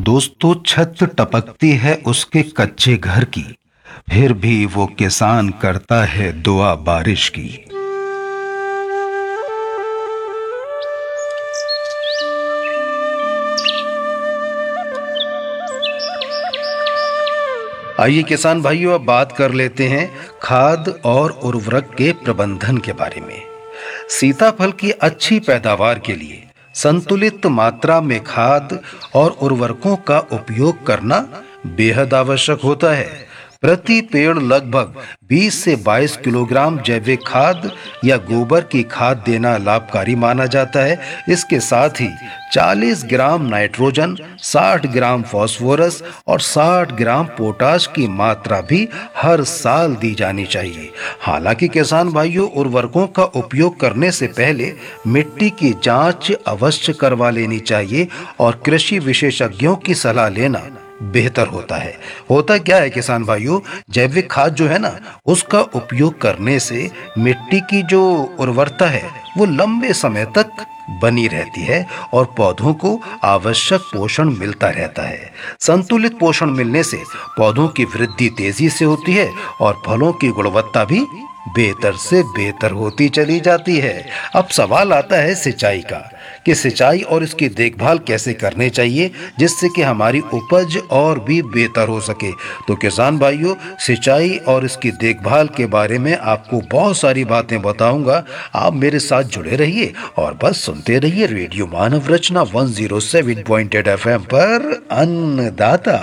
दोस्तों, छत टपकती है उसके कच्चे घर की, फिर भी वो किसान करता है दुआ बारिश की। आइए किसान भाइयों, अब बात कर लेते हैं खाद और उर्वरक के प्रबंधन के बारे में। सीताफल की अच्छी पैदावार के लिए संतुलित मात्रा में खाद और उर्वरकों का उपयोग करना बेहद आवश्यक होता है। प्रति पेड़ लगभग 20 से 22 किलोग्राम जैविक खाद या गोबर की खाद देना लाभकारी माना जाता है। इसके साथ ही 40 ग्राम नाइट्रोजन, 60 ग्राम फास्फोरस और 60 ग्राम पोटाश की मात्रा भी हर साल दी जानी चाहिए। हालांकि किसान भाइयों, उर्वरकों का उपयोग करने से पहले मिट्टी की जांच अवश्य करवा लेनी चाहिए और कृषि विशेषज्ञों की सलाह लेना बेहतर होता क्या है किसान भाइयों, जैविक खाद जो है ना, उसका उपयोग करने से मिट्टी की जो उर्वरता है वो लंबे समय तक बनी रहती है और पौधों को आवश्यक पोषण मिलता रहता है। संतुलित पोषण मिलने से पौधों की वृद्धि तेजी से होती है और फलों की गुणवत्ता भी बेहतर से बेहतर होती चली जाती है। अब सवाल आता है सिंचाई का, कि सिंचाई और इसकी देखभाल कैसे करनी चाहिए जिससे कि हमारी उपज और भी बेहतर हो सके। तो किसान भाइयों, सिंचाई और इसकी देखभाल के बारे में आपको बहुत सारी बातें बताऊंगा। आप मेरे साथ जुड़े रहिए और बस सुनते रहिए रेडियो मानव रचना 107.8 FM पर अन्नदाता।